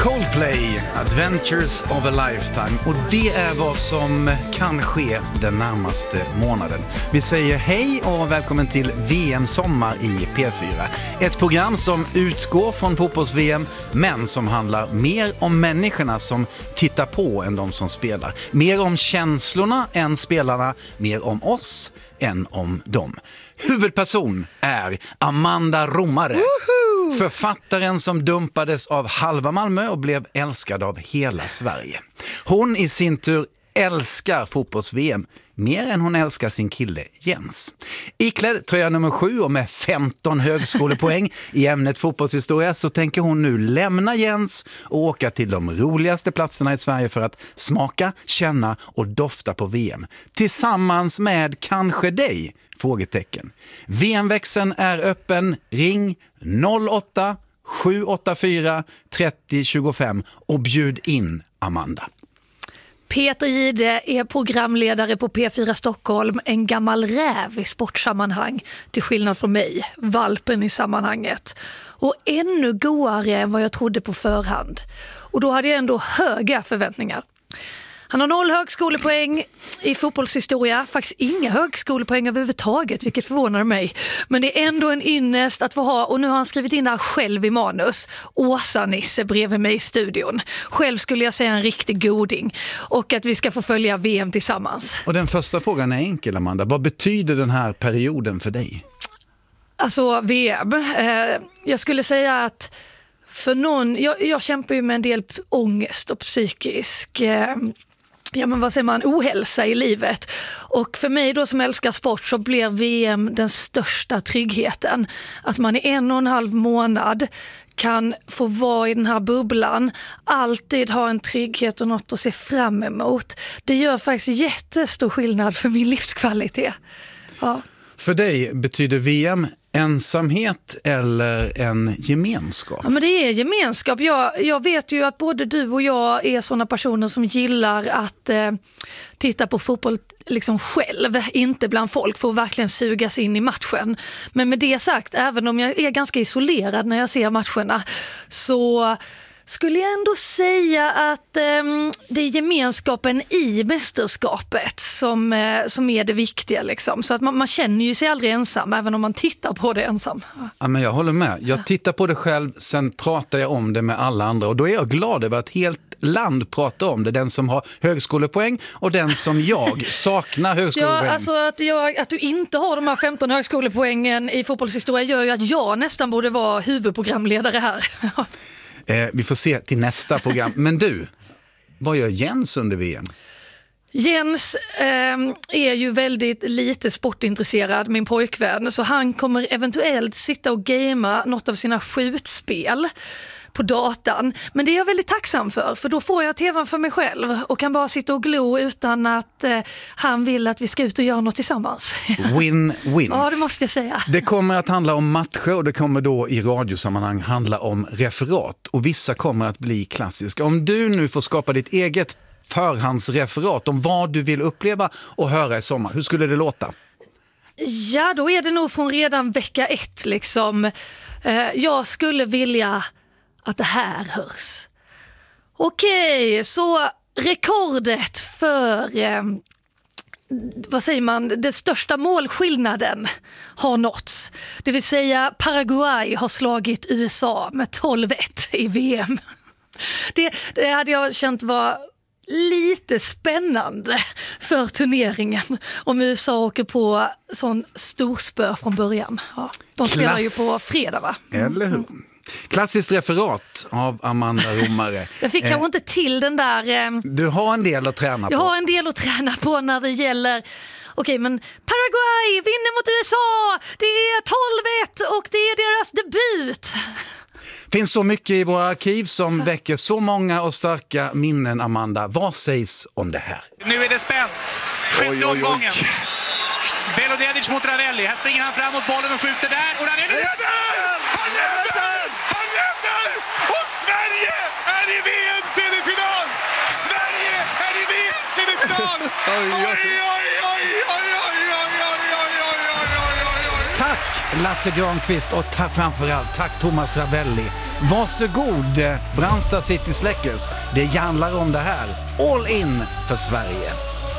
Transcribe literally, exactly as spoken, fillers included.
Coldplay, Adventures of a Lifetime. Och det är vad som kan ske den närmaste månaden. Vi säger hej och välkommen till V M-sommar i P fyra. Ett program som utgår från fotbolls-V M men som handlar mer om människorna som tittar på än de som spelar. Mer om känslorna än spelarna, mer om oss än om dem. Huvudperson är Amanda Romare. Woohoo! Författaren som dumpades av halva Malmö och blev älskad av hela Sverige. Hon i sin tur älskar fotbolls-V M mer än hon älskar sin kille Jens. Iklädd tröja nummer sju och med femton högskolepoäng i ämnet fotbollshistoria så tänker hon nu lämna Jens och åka till de roligaste platserna i Sverige för att smaka, känna och dofta på V M. Tillsammans med kanske dig? Frågetecken. V M-växeln är öppen. Ring noll åtta sju åtta fyra tre noll två fem och bjud in Amanda. Peter Jihde är programledare på P fyra Stockholm, en gammal räv i sportsammanhang, till skillnad från mig, valpen i sammanhanget. Och ännu godare än vad jag trodde på förhand. Och då hade jag ändå höga förväntningar. Han har noll högskolepoäng i fotbollshistoria, faktiskt inga högskolepoäng överhuvudtaget, vilket förvånar mig. Men det är ändå en ynnest att få ha, och nu har han skrivit in där själv i manus, Åsa-Nisse bredvid mig i studion. Själv skulle jag säga en riktig goding och att vi ska få följa V M tillsammans. Och den första frågan är enkel, Amanda. Vad betyder den här perioden för dig? Alltså V M, eh, jag skulle säga att för någon, jag, jag kämpar ju med en del ångest och psykisk eh, ja men vad säger man, ohälsa i livet. Och för mig då som älskar sport så blir V M den största tryggheten. Att man i en och en halv månad kan få vara i den här bubblan, alltid ha en trygghet och något att se fram emot. Det gör faktiskt jättestor skillnad för min livskvalitet. Ja. För dig betyder V M ensamhet eller en gemenskap? Ja, men det är gemenskap. Jag, jag vet ju att både du och jag är sådana personer som gillar att eh, titta på fotboll liksom själv, inte bland folk, för att verkligen sugas in i matchen. Men med det sagt, även om jag är ganska isolerad när jag ser matcherna, så skulle jag ändå säga att eh, det är gemenskapen i mästerskapet som, eh, som är det viktiga. Liksom. Så att man, man känner ju sig aldrig ensam, även om man tittar på det ensam. Ja, men jag håller med. Jag tittar på det själv, sen pratar jag om det med alla andra. Och då är jag glad över att helt land pratar om det. Den som har högskolepoäng och den som jag saknar högskolepoäng. Ja, alltså att, jag, att du inte har de här femton högskolepoängen i fotbollshistoria gör ju att jag nästan borde vara huvudprogramledare här. Eh, vi får se till nästa program. Men du, vad gör Jens under V M? Jens eh, är ju väldigt lite sportintresserad, min pojkvän. Så han kommer eventuellt sitta och gamea något av sina skjutspel på datan. Men det är jag väldigt tacksam för, för då får jag tvn för mig själv och kan bara sitta och glo utan att eh, han vill att vi ska ut och göra något tillsammans. Win-win. Ja, det måste jag säga. Det kommer att handla om matcher och det kommer då i radiosammanhang handla om referat. Och vissa kommer att bli klassiska. Om du nu får skapa ditt eget förhandsreferat om vad du vill uppleva och höra i sommar, hur skulle det låta? Ja, då är det nog från redan vecka ett liksom. Eh, jag skulle vilja att det här hörs. Okej, så rekordet för eh, vad säger man, den största målskillnaden har nåtts. Det vill säga Paraguay har slagit U S A med tolv ett i V M. Det, det hade jag känt var lite spännande för turneringen om U S A åker på sån storspö från början. Ja, de spelar Klass. ju på fredag, va? Eller hur? Klassiskt referat av Amanda Romare. Jag fick kanske eh, inte till den där... Eh, du har en del att träna på. Jag har en del att träna på när det gäller... Okej, men Paraguay vinner mot U S A. Det är tolv ett och det är deras debut. Finns så mycket i våra arkiv som väcker så många och starka minnen, Amanda. Vad sägs om det här? Nu är det spänt. Sjätte omgången. Belodedic mot Ravelli. Här springer han fram mot bollen och skjuter där. Och Ravelli leder! Han leder! Han leder! Och Sverige är i V M-semifinal! Sverige är i V M-semifinal! Oj, oj, oj, oj, oj, oj, oj, oj, oj, oj, oj, oj, oj, oj. Tack Lasse Granqvist och ta- framförallt tack Thomas Ravelli. Varsågod, Brandsta City Släckers. Det handlar om det här. All in för Sverige.